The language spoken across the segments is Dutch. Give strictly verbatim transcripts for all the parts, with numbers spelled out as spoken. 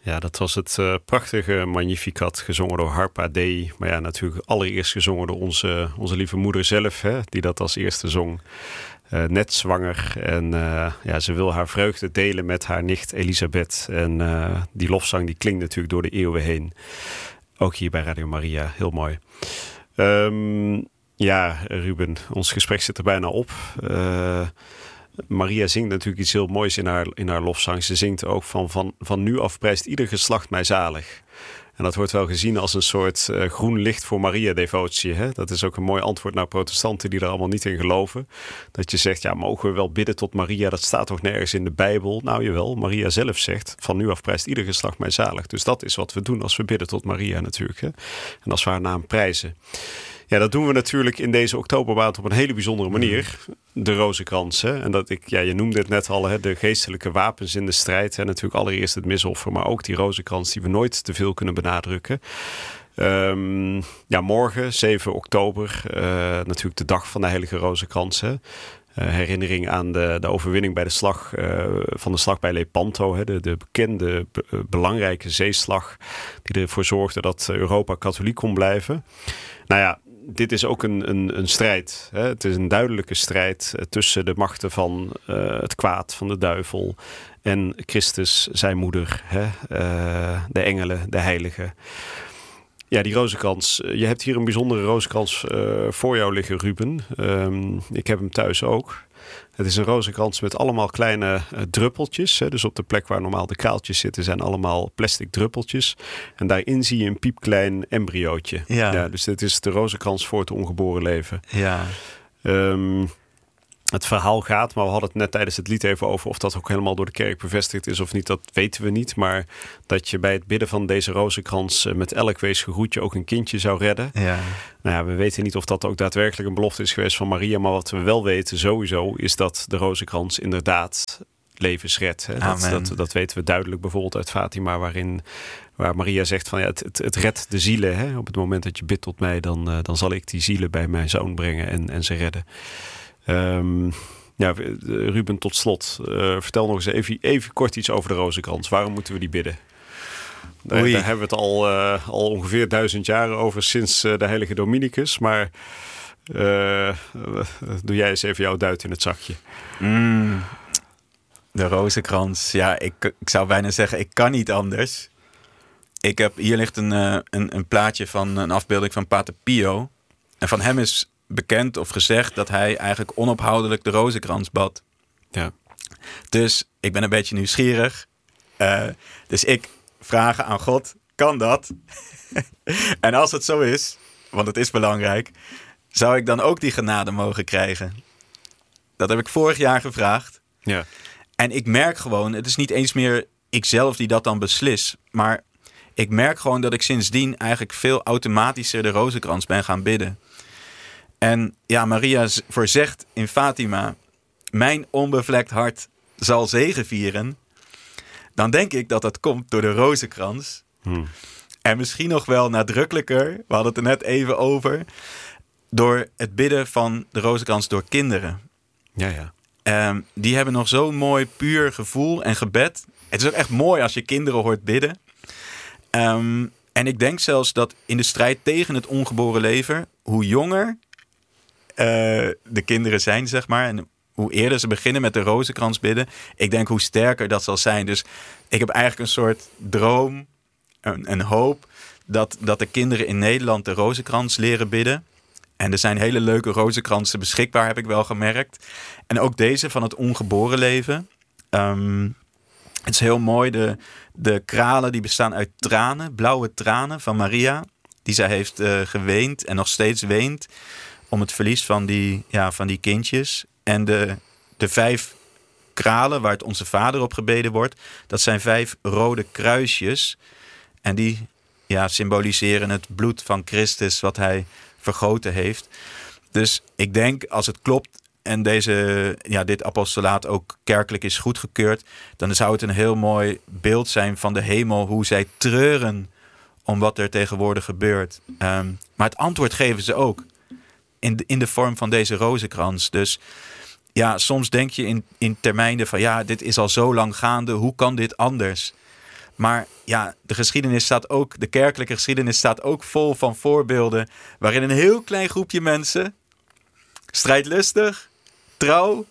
Ja, dat was het uh, prachtige Magnificat, gezongen door Harpa Dei. Maar ja, natuurlijk allereerst gezongen door onze, onze lieve moeder zelf, hè, die dat als eerste zong. Uh, net zwanger en uh, ja, ze wil haar vreugde delen met haar nicht Elisabeth. En uh, die lofzang die klinkt natuurlijk door de eeuwen heen. Ook hier bij Radio Maria, heel mooi. Um, ja, Ruben, ons gesprek zit er bijna op. Uh, Maria zingt natuurlijk iets heel moois in haar, in haar lofzang. Ze zingt ook van, van, van nu af prijst ieder geslacht mij zalig. En dat wordt wel gezien als een soort uh, groen licht voor Maria-devotie. Hè? Dat is ook een mooi antwoord naar protestanten die er allemaal niet in geloven. Dat je zegt, ja, mogen we wel bidden tot Maria? Dat staat toch nergens in de Bijbel? Nou jawel, Maria zelf zegt, van nu af prijst ieder geslacht mij zalig. Dus dat is wat we doen als we bidden tot Maria natuurlijk. Hè? En als we haar naam prijzen. Ja, dat doen we natuurlijk in deze oktobermaand op een hele bijzondere manier. De rozenkrans. Hè? En dat ik, ja, je noemde het net al, hè, de geestelijke wapens in de strijd. Hè? Natuurlijk allereerst het misoffer, maar ook die rozenkrans die we nooit te veel kunnen benadrukken. Um, ja, morgen, zeven oktober, uh, natuurlijk de dag van de Heilige Rozenkrans. Hè? Uh, herinnering aan de, de overwinning bij de slag, uh, van de slag bij Lepanto. Hè? De, de bekende, be, belangrijke zeeslag die ervoor zorgde dat Europa katholiek kon blijven. Nou ja, dit is ook een, een, een strijd. Hè? Het is een duidelijke strijd tussen de machten van uh, het kwaad, van de duivel en Christus, zijn moeder, hè? Uh, de engelen, de heiligen. Ja, die rozenkrans. Je hebt hier een bijzondere rozenkrans uh, voor jou liggen, Ruben. Um, ik heb hem thuis ook. Het is een rozenkrans met allemaal kleine uh, druppeltjes. Hè. Dus op de plek waar normaal de kraaltjes zitten zijn allemaal plastic druppeltjes. En daarin zie je een piepklein embryootje. Ja. Ja, dus dit is de rozenkrans voor het ongeboren leven. Ja. Um, Het verhaal gaat, maar we hadden het net tijdens het lied even over of dat ook helemaal door de kerk bevestigd is of niet, dat weten we niet. Maar dat je bij het bidden van deze rozenkrans met elk weesgeroetje ook een kindje zou redden. Ja. Nou ja, we weten niet of dat ook daadwerkelijk een belofte is geweest van Maria. Maar wat we wel weten sowieso is dat de rozenkrans inderdaad levens redt. Hè. Dat, dat, dat weten we duidelijk bijvoorbeeld uit Fatima, waarin waar Maria zegt van ja, het, het, het redt de zielen. Hè. Op het moment dat je bidt tot mij, dan, uh, dan zal ik die zielen bij mijn zoon brengen en, en ze redden. Um, ja, Ruben, tot slot. Uh, vertel nog eens even, even kort iets over de rozenkrans. Waarom moeten we die bidden? Daar, daar hebben we het al, uh, al ongeveer duizend jaar over sinds uh, de heilige Dominicus. Maar uh, doe jij eens even jouw duit in het zakje. Mm, de rozenkrans. Ja, ik, ik zou bijna zeggen, ik kan niet anders. Ik heb, hier ligt een, uh, een, een plaatje van een afbeelding van Pater Pio. En van hem is bekend of gezegd dat hij eigenlijk onophoudelijk de rozenkrans bad. Ja. Dus ik ben een beetje nieuwsgierig. Uh, dus ik vraag aan God, kan dat? En als het zo is, want het is belangrijk, zou ik dan ook die genade mogen krijgen? Dat heb ik vorig jaar gevraagd. Ja. En ik merk gewoon, het is niet eens meer ikzelf die dat dan beslis, maar ik merk gewoon dat ik sindsdien eigenlijk veel automatischer de rozenkrans ben gaan bidden. En ja, Maria voorzegt in Fatima, mijn onbevlekt hart zal zegevieren. Dan denk ik dat dat komt door de rozenkrans. Hmm. En misschien nog wel nadrukkelijker, we hadden het er net even over, door het bidden van de rozenkrans door kinderen. Ja, ja. Um, die hebben nog zo'n mooi puur gevoel en gebed. Het is ook echt mooi als je kinderen hoort bidden. Um, en ik denk zelfs dat in de strijd tegen het ongeboren leven, hoe jonger uh, de kinderen zijn, zeg maar, en hoe eerder ze beginnen met de rozenkrans bidden, ik denk hoe sterker dat zal zijn. Dus ik heb eigenlijk een soort droom, een, een hoop, dat, dat de kinderen in Nederland de rozenkrans leren bidden. En er zijn hele leuke rozenkransen beschikbaar, heb ik wel gemerkt. En ook deze van het ongeboren leven. Um, het is heel mooi. De, de kralen die bestaan uit tranen, blauwe tranen van Maria. Die zij heeft uh, geweend en nog steeds weent om het verlies van die, ja, van die kindjes. En de, de vijf kralen waar het Onze Vader op gebeden wordt, dat zijn vijf rode kruisjes. En die ja, symboliseren het bloed van Christus wat hij vergoten heeft. Dus ik denk, als het klopt en deze, ja, dit apostolaat ook kerkelijk is goedgekeurd, dan zou het een heel mooi beeld zijn van de hemel, hoe zij treuren om wat er tegenwoordig gebeurt. Um, maar het antwoord geven ze ook in de, in de vorm van deze rozenkrans. Dus ja, soms denk je in, in termijnen van ja, dit is al zo lang gaande, hoe kan dit anders? Maar ja, de geschiedenis staat ook, de kerkelijke geschiedenis staat ook vol van voorbeelden waarin een heel klein groepje mensen, strijdlustig, trouw,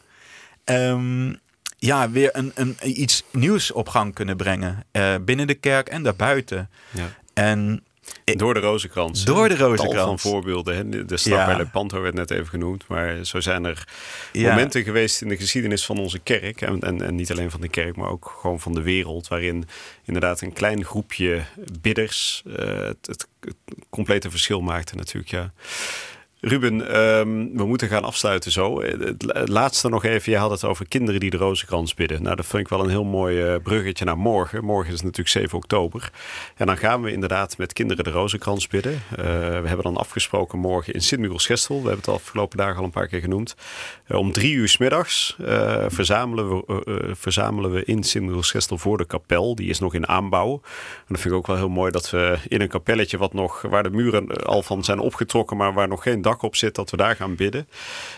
um, ja, weer een, een, iets nieuws op gang kunnen brengen. Uh, binnen de kerk en daarbuiten. Ja. En door de Rozenkrans. Door de Rozenkrans. Tal van voorbeelden. Hè? De slag ja. bij Lepanto werd net even genoemd. Maar zo zijn er ja. momenten geweest in de geschiedenis van onze kerk. En, en, en niet alleen van de kerk, maar ook gewoon van de wereld. Waarin inderdaad een klein groepje bidders uh, het, het, het complete verschil maakte natuurlijk. Ja. Ruben, um, we moeten gaan afsluiten zo. Het laatste nog even, je had het over kinderen die de Rozenkrans bidden. Nou, dat vind ik wel een heel mooi uh, bruggetje naar morgen. Morgen is natuurlijk zeven oktober. En dan gaan we inderdaad met kinderen de Rozenkrans bidden. Uh, we hebben dan afgesproken morgen in Sint-Michiels-Gestel. We hebben het de afgelopen dagen al een paar keer genoemd. Uh, om drie uur 's middags uh, verzamelen, we, uh, uh, verzamelen we in Sint-Michiels-Gestel voor de kapel. Die is nog in aanbouw. En dat vind ik ook wel heel mooi dat we in een kapelletje wat nog, waar de muren al van zijn opgetrokken, maar waar nog geen dak op zit, dat we daar gaan bidden.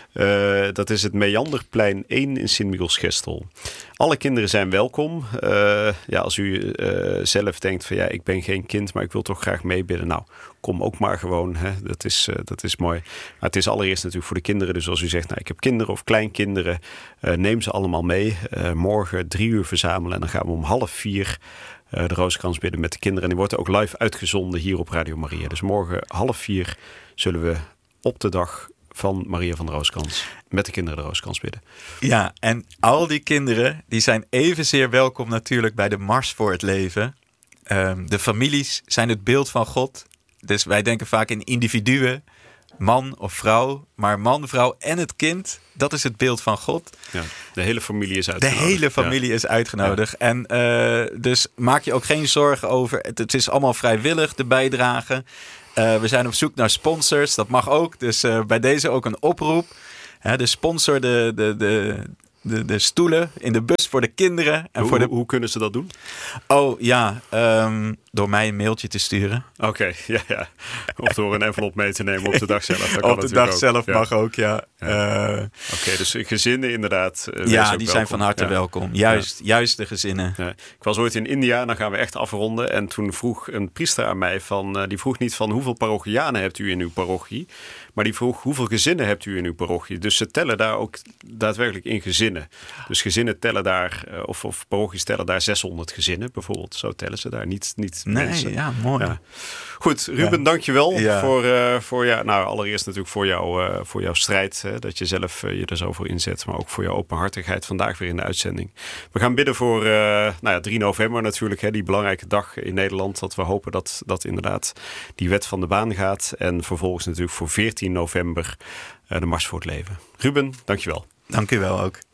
Uh, dat is het Meanderplein één in Sint-Michiels-Gestel. Alle kinderen zijn welkom. Uh, ja, als u uh, zelf denkt van ja, ik ben geen kind, maar ik wil toch graag meebidden. Nou, kom ook maar gewoon. Hè. Dat is, uh, dat is mooi. Maar het is allereerst natuurlijk voor de kinderen. Dus als u zegt, nou, ik heb kinderen of kleinkinderen, uh, neem ze allemaal mee. Uh, morgen drie uur verzamelen en dan gaan we om half vier Uh, de Rozenkrans bidden met de kinderen. En die wordt ook live uitgezonden hier op Radio Maria. Dus morgen half vier zullen we op de dag van Maria van de Rozenkrans met de kinderen de Rozenkrans bidden. Ja, en al die kinderen die zijn evenzeer welkom natuurlijk bij de Mars voor het Leven. Um, de families zijn het beeld van God. Dus wij denken vaak in individuen, man of vrouw. Maar man, vrouw en het kind, dat is het beeld van God. Ja, de hele familie is uitgenodigd. De hele familie ja. is uitgenodigd. Ja. En uh, dus maak je ook geen zorgen over. Het, het is allemaal vrijwillig, de bijdrage. Uh, we zijn op zoek naar sponsors, dat mag ook. Dus uh, bij deze ook een oproep. Hè, de sponsor de, de, de, de, de stoelen in de bus voor de kinderen. En hoe, voor de... hoe kunnen ze dat doen? Oh ja, um, door mij een mailtje te sturen. Oké, okay, ja, ja. Of door een envelop mee te nemen op de dag zelf. Dat kan op de dag ook. zelf ja. mag ook, ja. ja. Uh, Oké, okay, dus gezinnen inderdaad. Uh, ja, die welkom. zijn van harte ja. welkom. Juist, ja. juist de gezinnen. Ja. Ik was ooit in India, dan gaan we echt afronden. En toen vroeg een priester aan mij, van, uh, die vroeg niet van hoeveel parochianen hebt u in uw parochie. Maar die vroeg hoeveel gezinnen hebt u in uw parochie. Dus ze tellen daar ook daadwerkelijk in gezinnen. Dus gezinnen tellen daar, uh, of, of parochies tellen daar zeshonderd gezinnen bijvoorbeeld. Zo tellen ze daar, niet, niet nee, mensen. Ja, mooi. Ja. Goed, Ruben, ja. dankjewel ja. voor, uh, voor ja, nou, allereerst natuurlijk voor, jou, uh, voor jouw strijd. Hè, dat je zelf uh, je er zo voor inzet. Maar ook voor jouw openhartigheid vandaag weer in de uitzending. We gaan bidden voor uh, nou ja, drie november natuurlijk. Hè, die belangrijke dag in Nederland. Dat we hopen dat, dat inderdaad die wet van de baan gaat. En vervolgens natuurlijk voor veertien november uh, de Mars voor het Leven. Ruben, dankjewel. Dank u wel ook.